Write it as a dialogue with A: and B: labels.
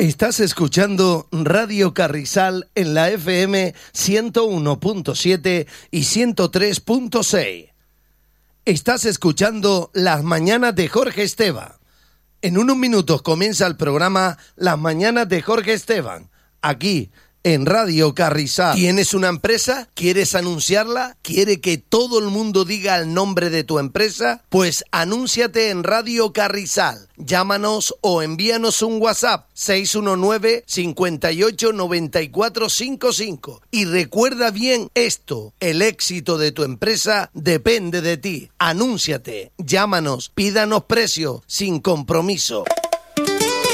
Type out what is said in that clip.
A: Estás escuchando Radio Carrizal en la FM 101.7 y 103.6. Estás escuchando Las Mañanas de Jorge Esteban. En unos minutos comienza el programa Las Mañanas de Jorge Esteban, aquí en Radio Carrizal. ¿Tienes una empresa? ¿Quieres anunciarla? ¿Quiere que todo el mundo diga el nombre de tu empresa? Pues anúnciate en Radio Carrizal. Llámanos o envíanos un WhatsApp 619 58 94 55. Y recuerda bien esto, el éxito de tu empresa depende de ti. Anúnciate, llámanos, pídanos precio sin compromiso.